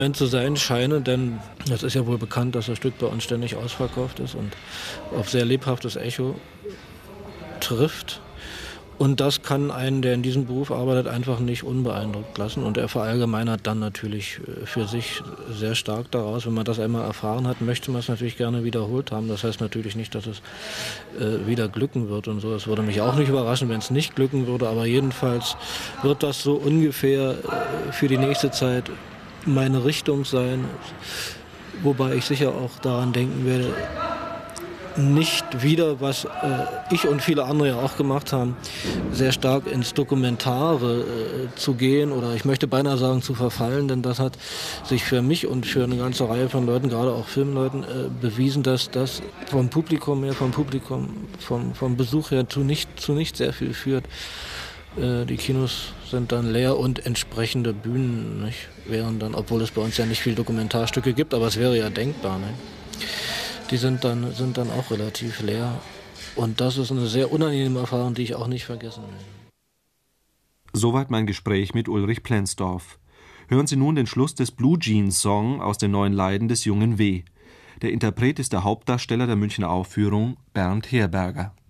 zu sein scheine, denn es ist ja wohl bekannt, dass das Stück bei uns ständig ausverkauft ist und auf sehr lebhaftes Echo trifft. Und das kann einen, der in diesem Beruf arbeitet, einfach nicht unbeeindruckt lassen. Und er verallgemeinert dann natürlich für sich sehr stark daraus. Wenn man das einmal erfahren hat, möchte man es natürlich gerne wiederholt haben. Das heißt natürlich nicht, dass es wieder glücken wird und so. Es würde mich auch nicht überraschen, wenn es nicht glücken würde. Aber jedenfalls wird das so ungefähr für die nächste Zeit meine Richtung sein. Wobei ich sicher auch daran denken werde, nicht wieder, was ich und viele andere ja auch gemacht haben, sehr stark ins Dokumentare zu gehen oder ich möchte beinahe sagen zu verfallen, denn das hat sich für mich und für eine ganze Reihe von Leuten, gerade auch Filmleuten, bewiesen, dass das vom Publikum her, vom Besuch her zu nicht sehr viel führt. Die Kinos sind dann leer und entsprechende Bühnen nicht, wären dann, obwohl es bei uns ja nicht viel Dokumentarstücke gibt, aber es wäre ja denkbar. Ne? Die sind dann auch relativ leer. Und das ist eine sehr unangenehme Erfahrung, die ich auch nicht vergessen will. Soweit mein Gespräch mit Ulrich Plenzdorf. Hören Sie nun den Schluss des Blue Jeans Song aus den neuen Leiden des jungen W. Der Interpret ist der Hauptdarsteller der Münchner Aufführung, Bernd Herberger.